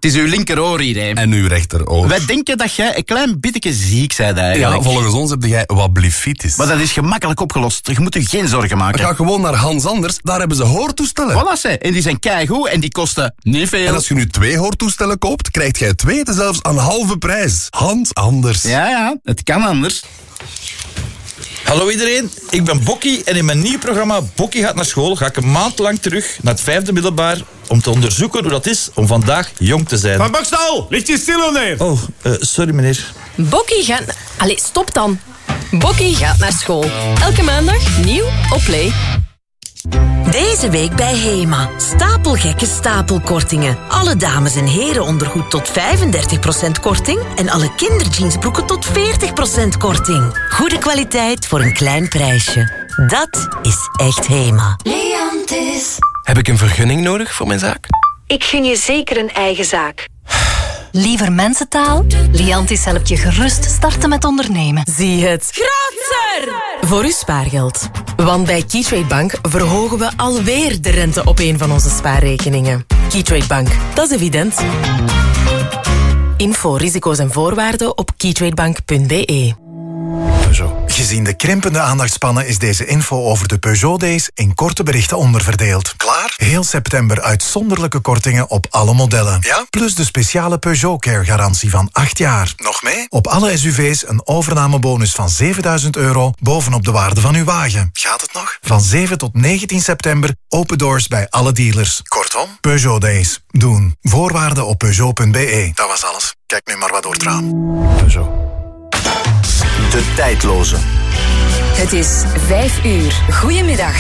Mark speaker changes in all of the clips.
Speaker 1: Het is uw linkeroor hier, hè.
Speaker 2: En uw rechteroor.
Speaker 1: Wij denken dat jij een klein beetje ziek bent eigenlijk.
Speaker 2: Ja, volgens ons heb jij wat blifitis.
Speaker 1: Maar dat is gemakkelijk opgelost. Je moet je geen zorgen maken.
Speaker 2: Ga gewoon naar Hans Anders, daar hebben ze hoortoestellen.
Speaker 1: Voilà, ze. En die zijn keigoed en die kosten niet veel.
Speaker 2: En als je nu 2 hoortoestellen koopt, krijgt jij 2 zelfs aan halve prijs. Hans Anders.
Speaker 1: Ja, het kan anders.
Speaker 3: Hallo iedereen, ik ben Bokkie en in mijn nieuw programma Bokkie gaat naar school ga ik een maand lang terug naar het 5e middelbaar om te onderzoeken hoe dat is om vandaag jong te zijn.
Speaker 4: Van Bokstal, ligt je stil neer?
Speaker 3: Oh, sorry meneer.
Speaker 5: Bokkie gaat... Allee, stop dan. Bokkie gaat naar school. Elke maandag nieuw op Play.
Speaker 6: Deze week bij HEMA. Stapelgekke stapelkortingen. Alle dames- en herenondergoed tot 35% korting. En alle kinderjeansbroeken tot 40% korting. Goede kwaliteit voor een klein prijsje. Dat is echt HEMA.
Speaker 7: Leantis.
Speaker 8: Heb ik een vergunning nodig voor mijn zaak?
Speaker 9: Ik gun je zeker een eigen zaak.
Speaker 10: Liever mensentaal? Liantis helpt je gerust starten met ondernemen.
Speaker 5: Zie het. Grootser! Voor uw spaargeld. Want bij Keytrade Bank verhogen we alweer de rente op een van onze spaarrekeningen. Keytrade Bank, dat is evident. Info, risico's en voorwaarden op keytradebank.be.
Speaker 11: Gezien de krimpende aandachtspannen is deze info over de Peugeot Days in korte berichten onderverdeeld. Klaar? Heel september uitzonderlijke kortingen op alle modellen. Ja? Plus de speciale Peugeot Care garantie van 8 jaar. Nog mee? Op alle SUV's een overnamebonus van €7.000 bovenop de waarde van uw wagen. Gaat het nog? Van 7 tot 19 september open doors bij alle dealers. Kortom, Peugeot Days. Doen. Voorwaarden op Peugeot.be. Dat was alles. Kijk nu maar wat door het raam. Peugeot.
Speaker 12: De tijdloze.
Speaker 13: Het is 5 uur. Goedemiddag.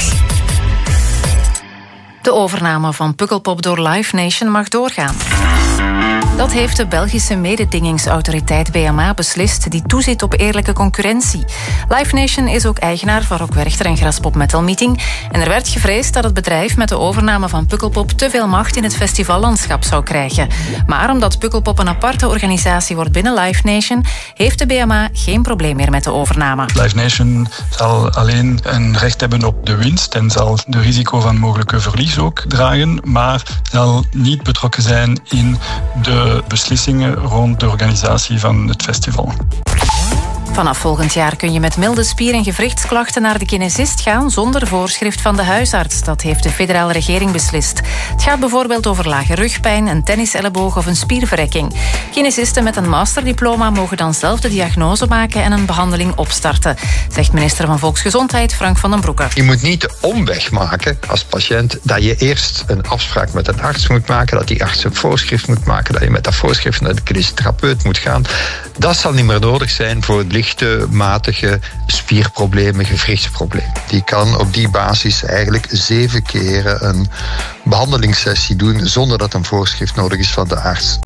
Speaker 13: De overname van Pukkelpop door Live Nation mag doorgaan. Dat heeft de Belgische mededingingsautoriteit BMA beslist, die toeziet op eerlijke concurrentie. Live Nation is ook eigenaar van Rock Werchter en Graspop Metal Meeting. En er werd gevreesd dat het bedrijf met de overname van Pukkelpop te veel macht in het festivallandschap zou krijgen. Maar omdat Pukkelpop een aparte organisatie wordt binnen Live Nation, heeft de BMA geen probleem meer met de overname.
Speaker 14: Live Nation zal alleen een recht hebben op de winst en zal de risico van mogelijke verlies ook dragen, maar zal niet betrokken zijn in de beslissingen rond de organisatie van het festival.
Speaker 13: Vanaf volgend jaar kun je met milde spier- en gewrichtsklachten naar de kinesist gaan zonder voorschrift van de huisarts. Dat heeft de federale regering beslist. Het gaat bijvoorbeeld over lage rugpijn, een tenniselleboog of een spierverrekking. Kinesisten met een masterdiploma mogen dan zelf de diagnose maken en een behandeling opstarten, zegt minister van Volksgezondheid Frank van den Broeke.
Speaker 15: Je moet niet de omweg maken als patiënt dat je eerst een afspraak met een arts moet maken, dat die arts een voorschrift moet maken, dat je met dat voorschrift naar de kinesitherapeut moet gaan. Dat zal niet meer nodig zijn voor het lichte, matige spierproblemen, gewrichtsproblemen. Die kan op die basis eigenlijk 7 keren een behandelingssessie doen zonder dat een voorschrift nodig is van de arts.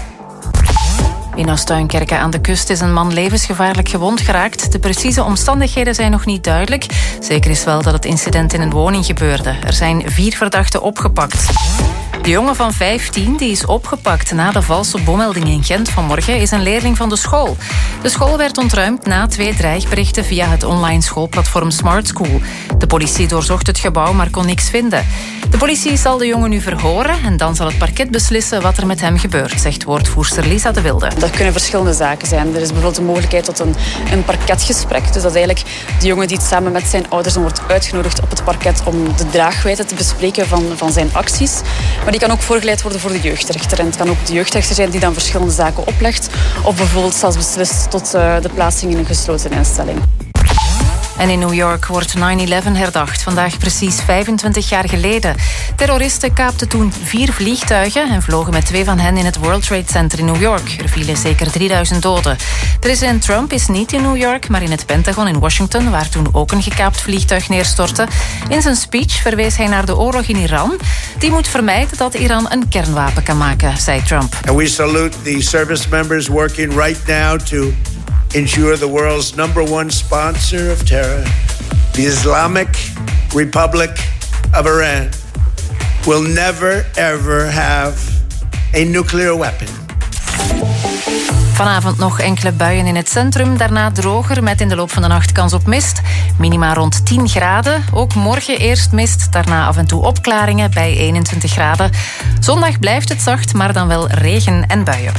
Speaker 13: In Oostuinkerke aan de kust is een man levensgevaarlijk gewond geraakt. De precieze omstandigheden zijn nog niet duidelijk. Zeker is wel dat het incident in een woning gebeurde. Er zijn 4 verdachten opgepakt. De jongen van 15, die is opgepakt na de valse bommelding in Gent vanmorgen, is een leerling van de school. De school werd ontruimd na 2 dreigberichten via het online schoolplatform Smart School. De politie doorzocht het gebouw, maar kon niks vinden. De politie zal de jongen nu verhoren en dan zal het parket beslissen wat er met hem gebeurt, zegt woordvoerster Lisa de Wilde.
Speaker 16: Dat kunnen verschillende zaken zijn. Er is bijvoorbeeld de mogelijkheid tot een parketgesprek. Dus dat eigenlijk de jongen die samen met zijn ouders wordt uitgenodigd op het parket om de draagwijdte te bespreken van zijn acties. Maar die kan ook voorgeleid worden voor de jeugdrechter. En het kan ook de jeugdrechter zijn die dan verschillende zaken oplegt. Of bijvoorbeeld zelfs beslist tot de plaatsing in een gesloten instelling.
Speaker 13: En in New York wordt 9/11 herdacht. Vandaag precies 25 jaar geleden. Terroristen kaapten toen 4 vliegtuigen en vlogen met 2 van hen in het World Trade Center in New York. Er vielen zeker 3000 doden. President Trump is niet in New York, maar in het Pentagon in Washington, waar toen ook een gekaapt vliegtuig neerstortte. In zijn speech verwees hij naar de oorlog in Iran. Die moet vermijden dat Iran een kernwapen kan maken, zei Trump.
Speaker 17: And we salute the service members working right now to ensure the world's #1 sponsor of terror, the Islamic Republic of Iran, will never ever have a nuclear weapon.
Speaker 13: Vanavond nog enkele buien in het centrum, daarna droger met in de loop van de nacht kans op mist. Minima rond 10 graden. Ook morgen eerst mist, daarna af en toe opklaringen bij 21 graden. Zondag blijft het zacht, maar dan wel regen en buien.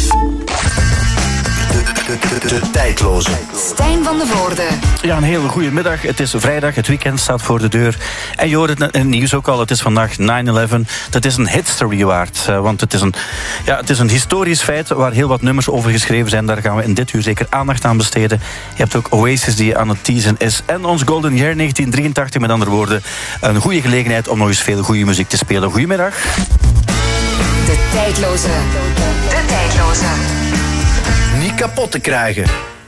Speaker 12: De tijdloze.
Speaker 7: Stijn van de Voorde.
Speaker 18: Ja, een hele goede middag. Het is vrijdag, het weekend staat voor de deur. En je hoort het in het nieuws ook al, het is vandaag 9/11. Dat is een history waard, want het is een historisch feit waar heel wat nummers over geschreven zijn. Daar gaan we in dit uur zeker aandacht aan besteden. Je hebt ook Oasis die aan het teasen is. En ons Golden Year 1983, met andere woorden. Een goede gelegenheid om nog eens veel goede muziek te spelen. Goedemiddag.
Speaker 7: De tijdloze. De tijdloze.
Speaker 12: Niet kapot te krijgen.